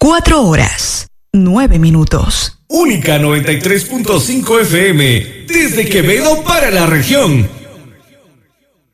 4 horas, 9 minutos. Única 93.5 FM, desde Quevedo para la región.